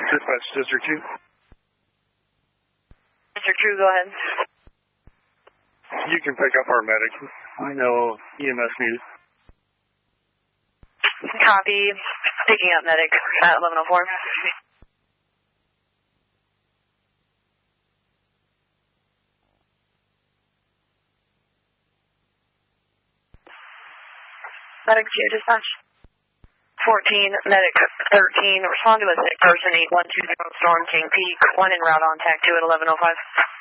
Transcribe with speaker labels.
Speaker 1: Dispatch District 2.
Speaker 2: District 2, go ahead.
Speaker 1: You can pick up our medic. I know EMS needs.
Speaker 2: Copy. Picking up medic at 1104. Medic 2, dispatch. 14, medic 13, respond to a sick person, 8120 Storm King Peak, one en route on TAC 2 at 1105.